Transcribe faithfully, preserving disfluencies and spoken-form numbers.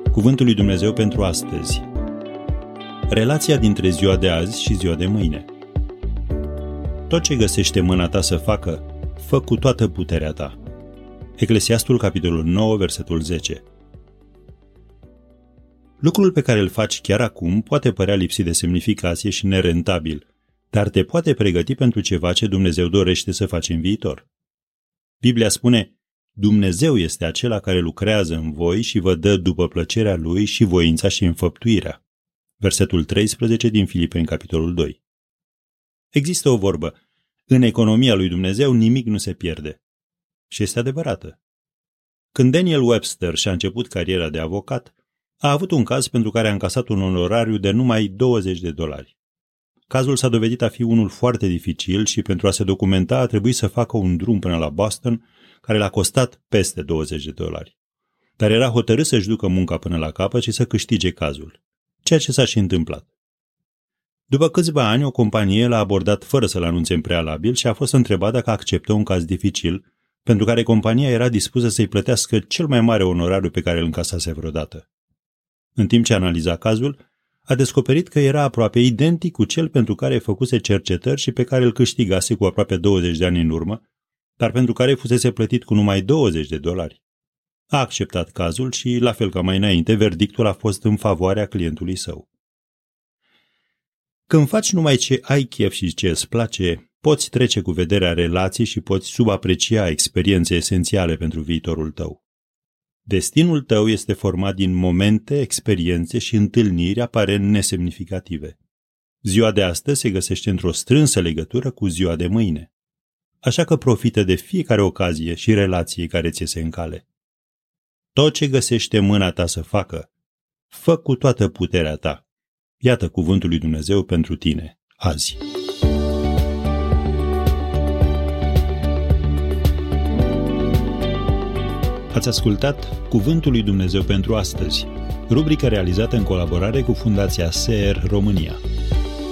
Cuvântul lui Dumnezeu pentru astăzi. Relația dintre ziua de azi și ziua de mâine. Tot ce găsește mâna ta să facă, fă cu toată puterea ta. Eclesiastul, capitolul nouă, versetul zece. Lucrul pe care îl faci chiar acum poate părea lipsit de semnificație și nerentabil, dar te poate pregăti pentru ceva ce Dumnezeu dorește să faci în viitor. Biblia spune: Dumnezeu este acela care lucrează în voi și vă dă după plăcerea Lui și voința și înfăptuirea. Versetul treisprezece din Filipeni, capitolul doi. Există o vorbă: în economia lui Dumnezeu nimic nu se pierde. Și este adevărată. Când Daniel Webster și-a început cariera de avocat, a avut un caz pentru care a încasat un onorariu de numai douăzeci de dolari. Cazul s-a dovedit a fi unul foarte dificil și pentru a se documenta a trebuit să facă un drum până la Boston, care l-a costat peste douăzeci de dolari. Dar era hotărât să-și ducă munca până la capăt și să câștige cazul, ceea ce s-a și întâmplat. După câțiva ani, o companie l-a abordat fără să-l anunțe în prealabil și a fost întrebat dacă acceptă un caz dificil, pentru care compania era dispusă să-i plătească cel mai mare onorariu pe care îl încasase vreodată. În timp ce analiza cazul, a descoperit că era aproape identic cu cel pentru care făcuse cercetări și pe care îl câștigase cu aproape douăzeci de ani în urmă, dar pentru care fusese plătit cu numai douăzeci de dolari. A acceptat cazul și, la fel ca mai înainte, verdictul a fost în favoarea clientului său. Când faci numai ce ai chef și ce îți place, poți trece cu vederea relații și poți subaprecia experiențe esențiale pentru viitorul tău. Destinul tău este format din momente, experiențe și întâlniri aparent nesemnificative. Ziua de astăzi se găsește într-o strânsă legătură cu ziua de mâine. Așa că profită de fiecare ocazie și relație care ți iese în cale. Tot ce găsește mâna ta să facă, fă cu toată puterea ta. Iată cuvântul lui Dumnezeu pentru tine azi. Ați ascultat Cuvântul lui Dumnezeu pentru astăzi, rubrica realizată în colaborare cu Fundația S E R România.